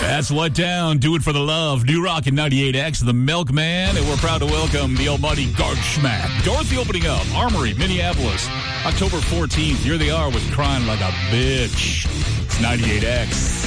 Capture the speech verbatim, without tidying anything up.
That's Let Down. Do It for the Love. New Rock in ninety-eight X, The Milkman. And we're proud to welcome the almighty Garchmack. Dorothy opening up. Armory, Minneapolis. October fourteenth. Here they are with Crying Like a Bitch. It's ninety-eight X.